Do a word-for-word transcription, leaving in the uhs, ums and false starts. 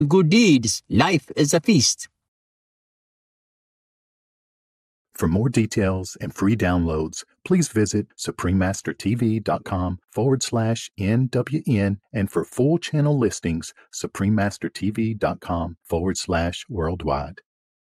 good deeds. Life is a feast. For more details and free downloads, please visit suprememastertv.com forward slash NWN, and for full channel listings, suprememastertv.com forward slash worldwide.